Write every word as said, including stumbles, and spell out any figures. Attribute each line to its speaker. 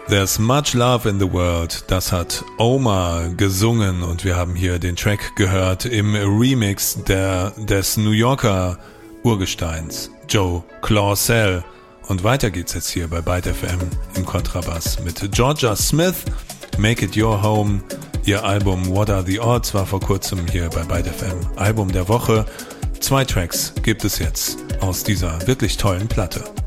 Speaker 1: There's Much Love in the World, das hat Omar gesungen und wir haben hier den Track gehört im Remix der, des New Yorker Urgesteins Joe Claussell. Und weiter geht's jetzt hier bei Byte F M im Kontrabass mit Georgia Smith, Make It Your Home. Ihr Album What Are the Odds war vor kurzem hier bei Byte F M. Album der Woche. Zwei Tracks gibt es jetzt aus dieser wirklich tollen Platte.